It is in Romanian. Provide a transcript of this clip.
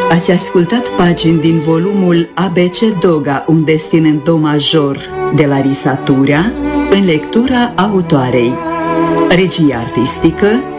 Ați ascultat pagini din volumul ABC Doga, un destin în do major, de Larisa Turea, în lectura autoarei. Regie artistică